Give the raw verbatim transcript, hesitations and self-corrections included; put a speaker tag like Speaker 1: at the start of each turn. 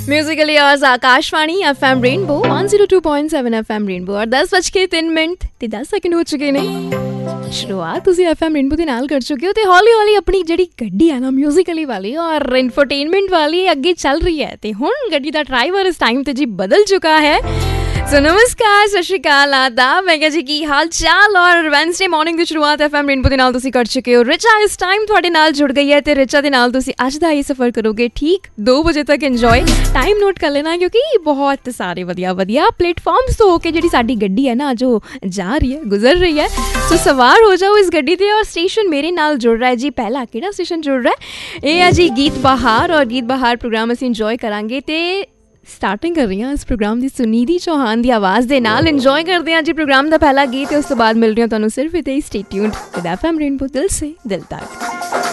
Speaker 1: Musically आवाज Akashvani F M rainbow one zero two point seven F M rainbow और दस बज के तीन मिनट ਤੇ दस ਸੈਕਿੰਡ ਹੋ ਚੁੱਕੇ ਨੇ। ਸ਼ੁਰੂਆਤ ਤੁਸੀਂ ਐਫ ਐਮ ਰੇਨਬੋ ਦੇ ਨਾਲ ਕਰ ਚੁੱਕੇ ਹੋ ਤੇ ਹੌਲੀ ਹੌਲੀ ਆਪਣੀ ਜਿਹੜੀ ਗੱਡੀ ਹੈ ਨਾ ਮਿਊਜ਼ੀਕਲੀ ਵਾਲੀ ਔਰ ਇਨਫੋਟੇਨਮੈਂਟ ਵਾਲੀ ਅੱਗੇ ਚੱਲ ਰਹੀ ਹੈ ਤੇ ਹੁਣ ਗੱਡੀ ਦਾ ਡਰਾਈਵਰ ਇਸ ਟਾਈਮ ਤੇ ਜੀ ਬਦਲ ਚੁੱਕਾ ਹੈ। ਸੋ ਨਮਸਕਾਰ, ਸਤਿ ਸ਼੍ਰੀ ਅਕਾਲ, ਆਦਾਬ। ਮੈਂ ਕਿਹਾ ਜੀ ਕੀ ਹਾਲ ਚਾਲ ਔਰ ਵੈਨਸਡੇ ਮਾਰਨਿੰਗ ਦੀ ਸ਼ੁਰੂਆਤ ਐਫ ਐਮ ਰੇਨਬੋ ਦੇ ਨਾਲ ਤੁਸੀਂ ਕਰ ਚੁੱਕੇ ਹੋ। ਰਿਚਾ ਇਸ ਟਾਈਮ ਤੁਹਾਡੇ ਨਾਲ ਜੁੜ ਗਈ ਹੈ ਤੇ ਰਿਚਾ ਦੇ ਨਾਲ ਤੁਸੀਂ ਅੱਜ ਦਾ ਇਹ ਸਫ਼ਰ ਕਰੋਗੇ ਠੀਕ ਦੋ ਵਜੇ ਤੱਕ। ਇੰਜੋਏ ਟਾਈਮ ਨੋਟ ਕਰ ਲੈਣਾ ਕਿਉਂਕਿ ਬਹੁਤ ਸਾਰੇ ਵਧੀਆ ਵਧੀਆ ਪਲੇਟਫਾਰਮਸ ਤੋਂ ਹੋ ਕੇ ਜਿਹੜੀ ਸਾਡੀ ਗੱਡੀ ਹੈ ਨਾ ਜੋ ਜਾ ਰਹੀ ਹੈ ਗੁਜ਼ਰ ਰਹੀ ਹੈ। ਸੋ ਸਵਾਰ ਹੋ ਜਾਓ ਇਸ ਗੱਡੀ 'ਤੇ ਔਰ ਸਟੇਸ਼ਨ ਮੇਰੇ ਨਾਲ ਜੁੜ ਰਿਹਾ ਹੈ ਜੀ। ਪਹਿਲਾ ਕਿਹੜਾ ਸਟੇਸ਼ਨ ਜੁੜ ਰਿਹਾ ਹੈ? ਇਹ ਹੈ ਜੀ ਗੀਤ ਬਹਾਰ ਔਰ ਗੀਤ ਬਹਾਰ ਪ੍ਰੋਗਰਾਮ ਅਸੀਂ ਇੰਜੋਏ ਕਰਾਂਗੇ ਤੇ ਸਟਾਰਟਿੰਗ ਕਰ ਰਹੀ ਹਾਂ ਇਸ ਪ੍ਰੋਗਰਾਮ ਦੀ ਸੁਨੀਧੀ ਚੌਹਾਨ ਦੀ ਆਵਾਜ਼ ਦੇ ਨਾਲ। ਇੰਜੋਏ ਕਰਦੇ ਹਾਂ ਜੀ ਪ੍ਰੋਗਰਾਮ ਦਾ ਪਹਿਲਾ ਗੀਤ ਤੇ ਉਸ ਤੋਂ ਬਾਅਦ ਮਿਲ ਰਹੀ ਹਾਂ ਤੁਹਾਨੂੰ ਸਿਰਫ ਇੱਥੇ ਹੀ। Stay tuned with F M rainbow, ਦਿਲ ਸੇ ਦਿਲ ਤੱਕ।